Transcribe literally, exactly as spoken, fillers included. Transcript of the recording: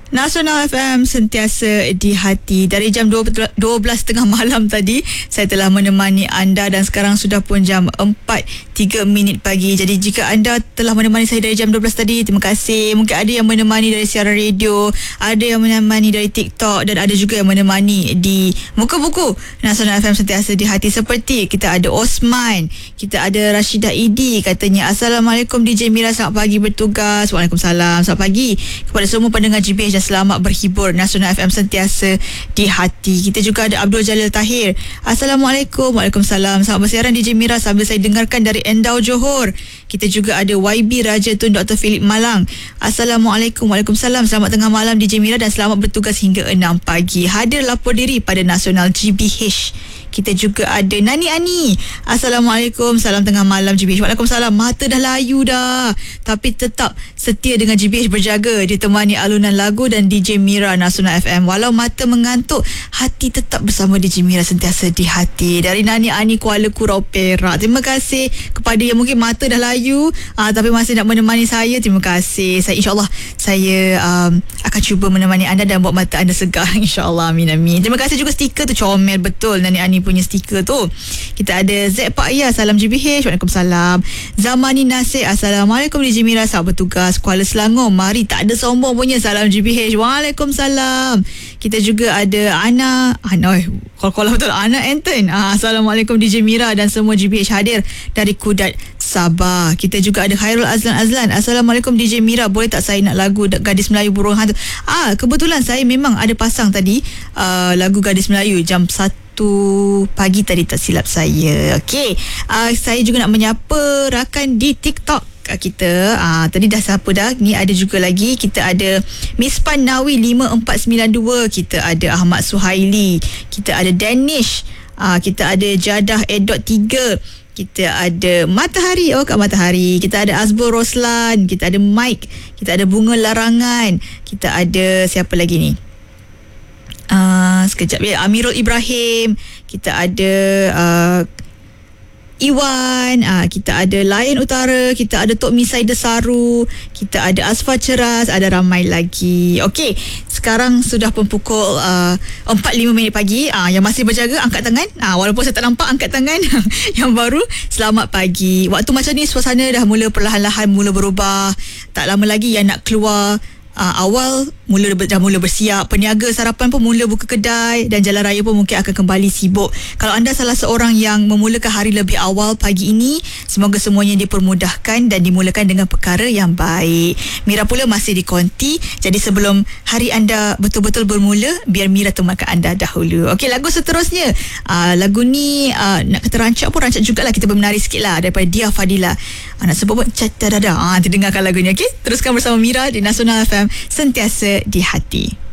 Nasional F M sentiasa di hati. Dari jam dua belas tiga puluh malam tadi saya telah menemani anda dan sekarang sudah pun jam empat tiga minit pagi. Jadi jika anda telah menemani saya dari jam dua belas tadi, terima kasih. Mungkin ada yang menemani dari siaran radio, ada yang menemani dari TikTok dan ada juga yang menemani di muka buku. Nasional F M sentiasa di hati. Seperti kita ada Osman, kita ada Rashidah Idi, katanya Assalamualaikum D J Mira, selamat pagi bertugas. Waalaikumsalam, selamat pagi kepada semua pendengar G B H. Selamat berhibur. Nasional F M sentiasa di hati. Kita juga ada Abdul Jalil Tahir. Assalamualaikum. Waalaikumsalam. Selamat bersiaran D J Mira sambil saya dengarkan dari Endau Johor. Kita juga ada Y B Raja Tun Doktor Philip Malang. Assalamualaikum. Waalaikumsalam. Selamat tengah malam D J Mira dan selamat bertugas hingga enam pagi. Hadir lapor diri pada Nasional G B H. Kita juga ada Nani Ani. Assalamualaikum. Salam tengah malam G B H. Waalaikumsalam. Mata dah layu dah, tapi tetap setia dengan G B H, berjaga ditemani alunan lagu dan D J Mira Nasional F M. Walau mata mengantuk, hati tetap bersama D J Mira sentiasa di hati. Dari Nani Ani, Kuala Kurau, Perak. Terima kasih kepada yang mungkin mata dah layu aa, tapi masih nak menemani saya. Terima kasih. Saya insyaAllah saya um, akan cuba menemani anda dan buat mata anda segar. InsyaAllah. Amin amin. Terima kasih juga stiker tu comel betul Nani Ani punya stiker tu. Kita ada Z Pak Ya, salam G B H. Waalaikumsalam. Zamani Nasir, Assalamualaikum D J Mira, selamat bertugas. Kuala Selangor, mari tak ada sombong punya, salam G B H. Waalaikumsalam. Kita juga ada Ana Ana Kol-kol betul Ana Anton. Ah, Assalamualaikum D J Mira dan semua G B H hadir dari Kudat, Sabah. Kita juga ada Khairul Azlan Azlan. Assalamualaikum D J Mira, boleh tak saya nak lagu Gadis Melayu Burung Hantu? Ah, kebetulan saya memang ada pasang tadi uh, lagu Gadis Melayu jam satu pagi tadi, tak silap saya. Okey, uh, saya juga nak menyapa rakan di TikTok kita. Ah, tadi dah siapa dah? Ni ada juga lagi. Kita ada Mispan Nawi lima empat sembilan dua. Kita ada Ahmad Suhaili. Kita ada Danish. Ah, kita ada Jadah Edot tiga. Kita ada Matahari. Oh, Kak Matahari. Kita ada Azbur Roslan. Kita ada Mike. Kita ada Bunga Larangan. Kita ada siapa lagi ni? Uh, sekejap ya. Amirul Ibrahim. Kita ada uh, Iwan, ah, kita ada Lion Utara, kita ada Tok Misai Desaru, kita ada Asfa Ceras, ada ramai lagi. Okey, sekarang sudah pun pukul uh, empat lima minit pagi. Ah, yang masih berjaga angkat tangan. Ah, walaupun saya tak nampak, angkat tangan. Yang baru, selamat pagi. Waktu macam ni suasana dah mula perlahan-lahan mula berubah. Tak lama lagi yang nak keluar Uh, awal mula dah mula bersiap, peniaga sarapan pun mula buka kedai dan jalan raya pun mungkin akan kembali sibuk. Kalau anda salah seorang yang memulakan hari lebih awal pagi ini, semoga semuanya dipermudahkan dan dimulakan dengan perkara yang baik. Mira pula masih di konti, jadi sebelum hari anda betul-betul bermula, biar Mira temankan anda dahulu. Okey, lagu seterusnya, uh, lagu ni uh, nak kata rancak pun rancak jugalah, kita bermenari sikit lah, daripada Dia Fadila. uh, nak sebut pun cata dada. Ah, terdengarkan lagu ni. Okey, teruskan bersama Mira di Nasional F M sentiasa di hati.